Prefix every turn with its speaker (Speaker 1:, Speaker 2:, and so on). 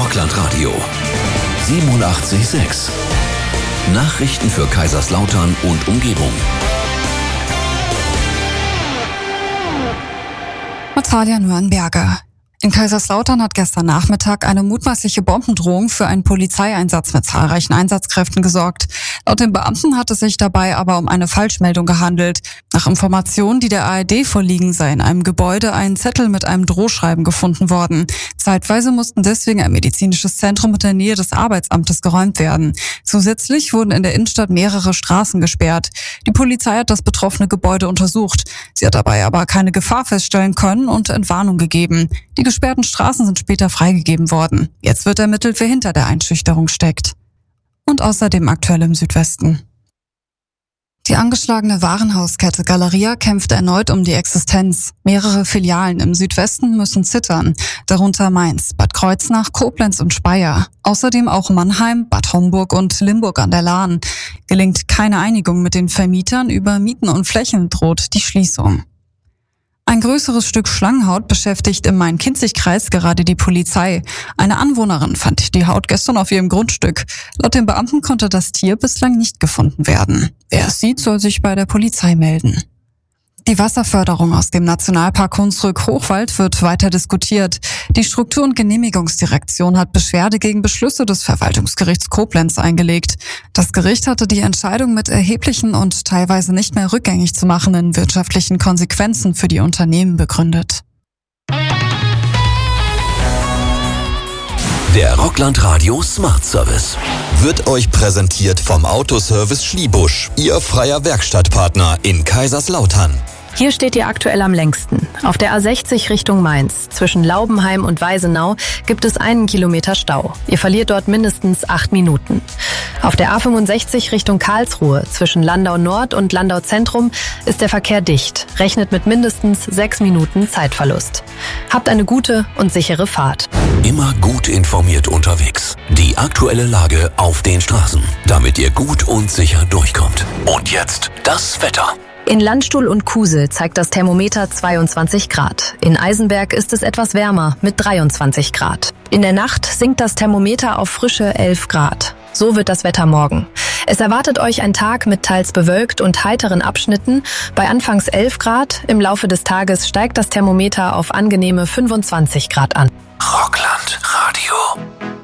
Speaker 1: Rockland Radio 87,6. Nachrichten für Kaiserslautern und Umgebung.
Speaker 2: Natalia Nürnberger. In Kaiserslautern hat gestern Nachmittag eine mutmaßliche Bombendrohung für einen Polizeieinsatz mit zahlreichen Einsatzkräften gesorgt. Laut den Beamten hat es sich dabei aber um eine Falschmeldung gehandelt. Nach Informationen, die der ARD vorliegen, sei in einem Gebäude ein Zettel mit einem Drohschreiben gefunden worden. Zeitweise mussten deswegen ein medizinisches Zentrum in der Nähe des Arbeitsamtes geräumt werden. Zusätzlich wurden in der Innenstadt mehrere Straßen gesperrt. Die Polizei hat das betroffene Gebäude untersucht. Sie hat dabei aber keine Gefahr feststellen können und Entwarnung gegeben. Die gesperrten Straßen sind später freigegeben worden. Jetzt wird ermittelt, wer hinter der Einschüchterung steckt. Und außerdem aktuell im Südwesten. Die angeschlagene Warenhauskette Galeria kämpft erneut um die Existenz. Mehrere Filialen im Südwesten müssen zittern, darunter Mainz, Bad Kreuznach, Koblenz und Speyer. Außerdem auch Mannheim, Bad Homburg und Limburg an der Lahn. Gelingt keine Einigung mit den Vermietern über Mieten und Flächen, droht die Schließung. Ein größeres Stück Schlangenhaut beschäftigt im Main-Kinzig-Kreis gerade die Polizei. Eine Anwohnerin fand die Haut gestern auf ihrem Grundstück. Laut den Beamten konnte das Tier bislang nicht gefunden werden. Wer es sieht, soll sich bei der Polizei melden. Die Wasserförderung aus dem Nationalpark Hunsrück-Hochwald wird weiter diskutiert. Die Struktur- und Genehmigungsdirektion hat Beschwerde gegen Beschlüsse des Verwaltungsgerichts Koblenz eingelegt. Das Gericht hatte die Entscheidung mit erheblichen und teilweise nicht mehr rückgängig zu machenden wirtschaftlichen Konsequenzen für die Unternehmen begründet.
Speaker 1: Der Rockland Radio Smart Service
Speaker 3: wird euch präsentiert vom Autoservice Schliebusch, Ihr freier Werkstattpartner in Kaiserslautern.
Speaker 4: Hier steht ihr aktuell am längsten. Auf der A60 Richtung Mainz, zwischen Laubenheim und Weisenau, gibt es 1 Kilometer Stau. Ihr verliert dort mindestens 8 Minuten. Auf der A65 Richtung Karlsruhe, zwischen Landau Nord und Landau Zentrum, ist der Verkehr dicht. Rechnet mit mindestens 6 Minuten Zeitverlust. Habt eine gute und sichere Fahrt.
Speaker 1: Immer gut informiert unterwegs. Die aktuelle Lage auf den Straßen, damit ihr gut und sicher durchkommt. Und jetzt das Wetter.
Speaker 4: In Landstuhl und Kusel zeigt das Thermometer 22 Grad. In Eisenberg ist es etwas wärmer mit 23 Grad. In der Nacht sinkt das Thermometer auf frische 11 Grad. So wird das Wetter morgen. Es erwartet euch ein Tag mit teils bewölkt und heiteren Abschnitten. Bei anfangs 11 Grad, im Laufe des Tages steigt das Thermometer auf angenehme 25 Grad an.
Speaker 1: Rockland Radio.